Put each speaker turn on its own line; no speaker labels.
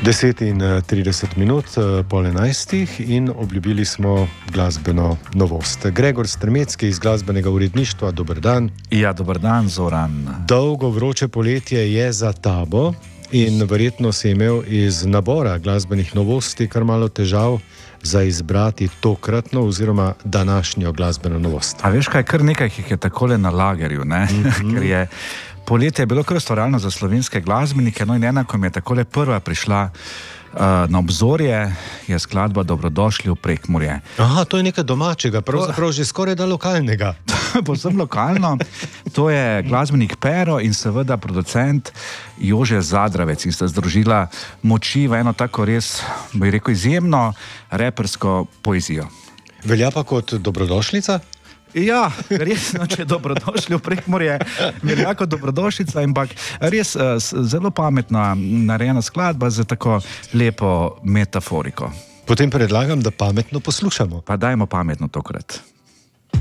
10:30, pol 11 in obljubili smo glasbeno novost. Gregor Strmecki iz glasbenega uredništva, dober dan.
Ja, dober dan, Zoran.
Dolgo vroče poletje je za tabo in verjetno si imel iz nabora glasbenih novosti kar malo težav za izbrati tokratno oziroma današnjo glasbeno novost.
A veš kaj, kar nekaj jih je takole na lagerju, ne? Ker je poletje bilo kar ustvarjalno za slovenske glasbenike, no in ena, ko mi je takole prva prišla na obzorje, je skladba Dobrodošli v Prekmurje.
Aha, to je nekaj domačega, pravzaprav že skoraj da lokalnega.
Povsem lokalno. To je glasbenik Pero in seveda producent Jože Zadravec in sta združila moči v eno tako res, bi rekel, izjemno repersko poezijo.
Velja pa kot dobrodošlica?
Ja, resno, če je Dobrodošli v Prekmurje, velja kot dobrodošlica, ampak res zelo pametna narejena skladba z tako lepo metaforiko.
Potem predlagam, da pametno poslušamo.
Pa dajmo pametno tokrat.